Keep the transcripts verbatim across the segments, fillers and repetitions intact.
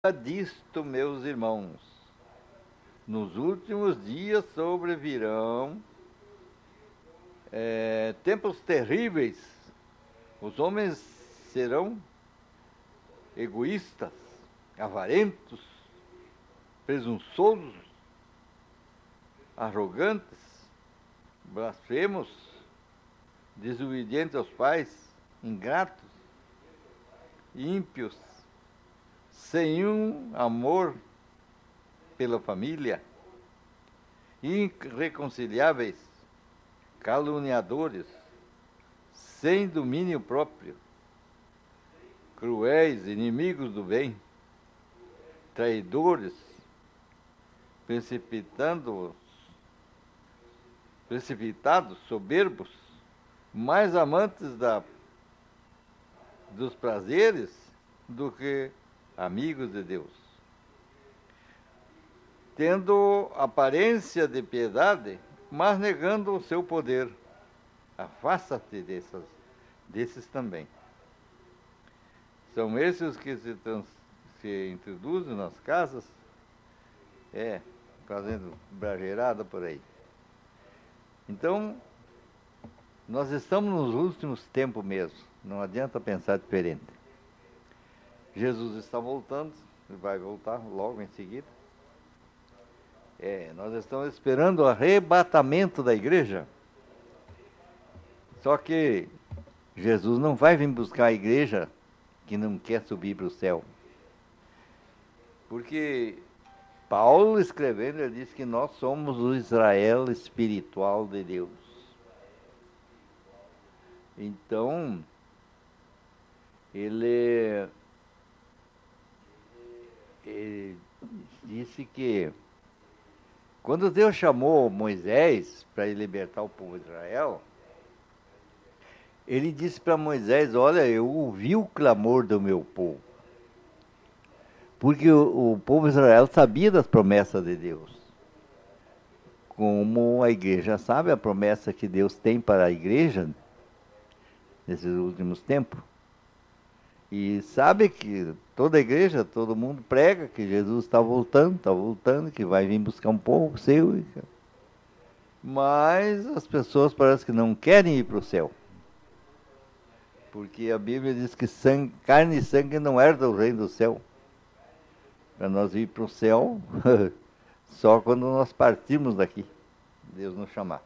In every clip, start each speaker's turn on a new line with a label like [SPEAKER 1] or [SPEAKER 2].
[SPEAKER 1] Disto, meus irmãos, nos últimos dias sobrevirão é, tempos terríveis. Os homens serão egoístas, avarentos, presunçosos, arrogantes, blasfemos, desobedientes aos pais, ingratos, ímpios, sem um amor pela família, irreconciliáveis, caluniadores, sem domínio próprio, cruéis, inimigos do bem, traidores, precipitando precipitados, soberbos, mais amantes da, dos prazeres do que amigos de Deus, tendo aparência de piedade, mas negando o seu poder. Afasta-te dessas, desses também. São esses que se, trans, se introduzem nas casas, é, fazendo bragueirada por aí. Então, nós estamos nos últimos tempos mesmo, não adianta pensar diferente. Jesus está voltando, ele vai voltar logo em seguida. É, nós estamos esperando o arrebatamento da igreja. Só que Jesus não vai vir buscar a igreja que não quer subir para o céu. Porque Paulo escrevendo, ele diz que nós somos o Israel espiritual de Deus. Então, ele... ele disse que quando Deus chamou Moisés para libertar o povo de Israel, ele disse para Moisés: olha, eu ouvi o clamor do meu povo. Porque o, o povo de Israel sabia das promessas de Deus. Como a igreja sabe a promessa que Deus tem para a igreja nesses últimos tempos. E sabe que toda a igreja, todo mundo prega que Jesus está voltando, está voltando, que vai vir buscar um povo seu. Mas as pessoas parecem que não querem ir para o céu. Porque a Bíblia diz que sangue, carne e sangue não herdam o reino do céu. Para nós ir para o céu, só quando nós partirmos daqui, Deus nos chamar.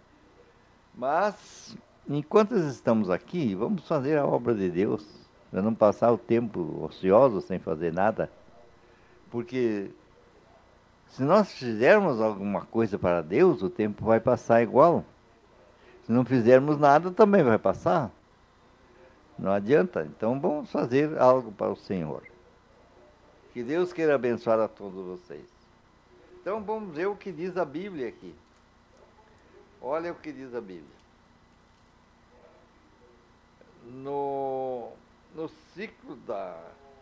[SPEAKER 1] Mas, enquanto estamos aqui, vamos fazer a obra de Deus. Para não passar o tempo ocioso sem fazer nada. Porque se nós fizermos alguma coisa para Deus, o tempo vai passar igual. Se não fizermos nada, também vai passar. Não adianta. Então vamos fazer algo para o Senhor. Que Deus queira abençoar a todos vocês. Então vamos ver o que diz a Bíblia aqui. Olha o que diz a Bíblia. No... No ciclo da...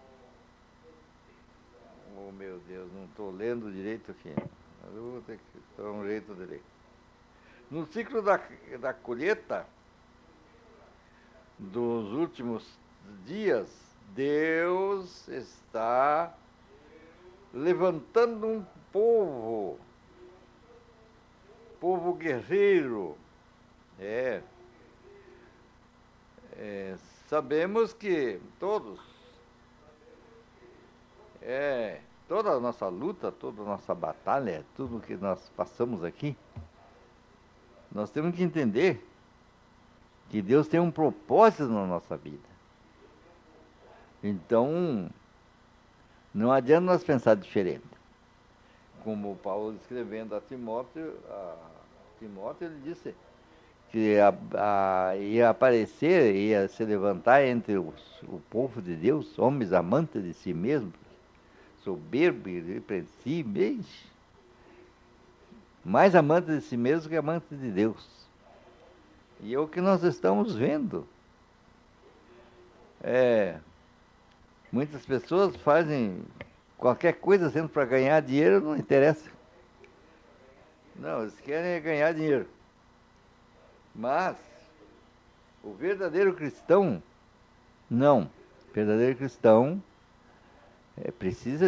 [SPEAKER 1] Oh, meu Deus, não estou lendo direito aqui. Mas eu vou ter que dar um jeito direito. No ciclo da, da colheita dos últimos dias, Deus está levantando um povo, povo guerreiro. É... é Sabemos que todos, é, toda a nossa luta, toda a nossa batalha, tudo que nós passamos aqui, nós temos que entender que Deus tem um propósito na nossa vida. Então, não adianta nós pensar diferente. Como Paulo escrevendo a Timóteo, a Timóteo ele disse que a, a, ia aparecer, ia se levantar entre os, o povo de Deus, homens amantes de si mesmos, soberbos, irrepreensíveis, mais amantes de si mesmos que amantes de Deus. E é o que nós estamos vendo. É, muitas pessoas fazem qualquer coisa sendo para ganhar dinheiro, não interessa. Não, eles querem ganhar dinheiro. Mas o verdadeiro cristão, não. O verdadeiro cristão É, precisa